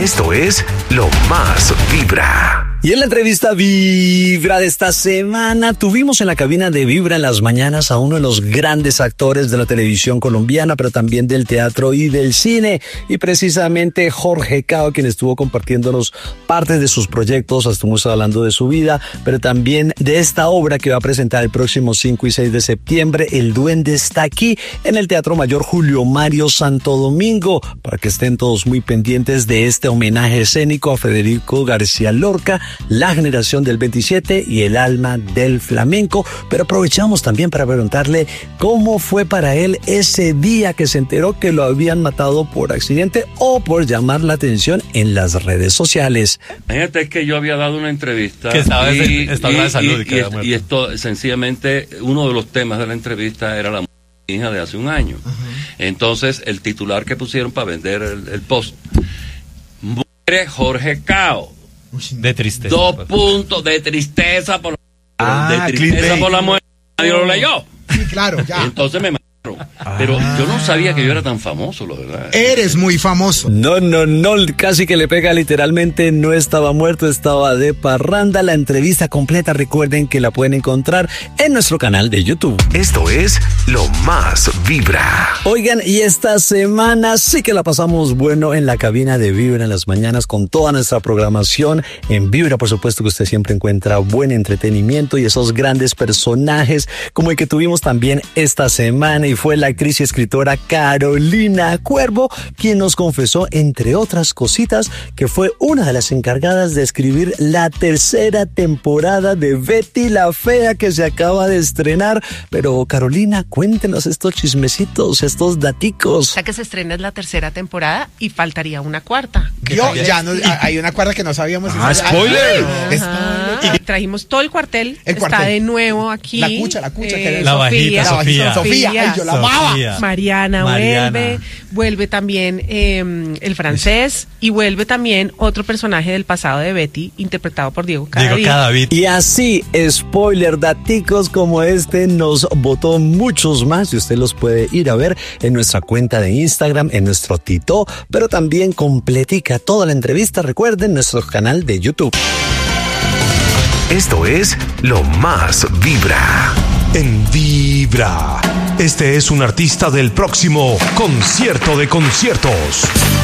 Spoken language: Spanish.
Esto es Lo Más Vibra. Y en la entrevista Vibra de esta semana tuvimos en la cabina de Vibra en las mañanas a uno de los grandes actores de la televisión colombiana, pero también del teatro y del cine. Y precisamente Jorge Cao, quien estuvo compartiéndonos partes de sus proyectos, estuvimos hablando de su vida, pero también de esta obra que va a presentar el próximo 5 y 6 de septiembre. El Duende está aquí en el Teatro Mayor Julio Mario Santo Domingo, para que estén todos muy pendientes de este homenaje escénico a Federico García Lorca, la generación del 27 y el alma del flamenco. Pero aprovechamos también para preguntarle cómo fue para él ese día que se enteró que lo habían matado por accidente o por llamar la atención en las redes sociales. Fíjate que yo había dado una entrevista que estaba en estado de salud y esto sencillamente uno de los temas de la entrevista era la hija de hace un año. Entonces el titular que pusieron para vender el post: muere Jorge Cao. De tristeza. 2 puntos de tristeza por la muerte. Nadie lo leyó. Sí, claro, ya. Entonces me mataron. Pero yo no sabía que yo era tan famoso, la verdad. Eres muy famoso. No, casi que le pega literalmente. No estaba muerto, estaba de parranda. La entrevista completa, recuerden que la pueden encontrar en nuestro canal de YouTube. Esto es Lo Más Vibra. Oigan, y esta semana sí que la pasamos bueno en la cabina de Vibra en las mañanas con toda nuestra programación. En Vibra, por supuesto, que usted siempre encuentra buen entretenimiento y esos grandes personajes como el que tuvimos también esta semana, y fue la actriz y escritora Carolina Cuervo, quien nos confesó, entre otras cositas, que fue una de las encargadas de escribir la 3ª temporada de Betty la Fea, que se acaba de estrenar. Pero Carolina, cuéntenos estos chismecitos, estos daticos. O sea, que se estrena la 3ª temporada y faltaría una 4ª. Ya no, hay una 4ª que no sabíamos. ¡Spoiler! Y trajimos todo el cuartel. Está de nuevo aquí. La cucha que la bajita, Sofía. Ay, yo la amaba. Mariana vuelve también el francés, y vuelve también otro personaje del pasado de Betty, interpretado por Diego Cadavid. Y así, spoiler, daticos como este, nos botó muchos más, y usted los puede ir a ver en nuestra cuenta de Instagram, en nuestro Tito, pero también completica toda la entrevista, recuerden, nuestro canal de YouTube. Esto es Lo Más Vibra. En Vibra. Este es un artista del próximo concierto de conciertos.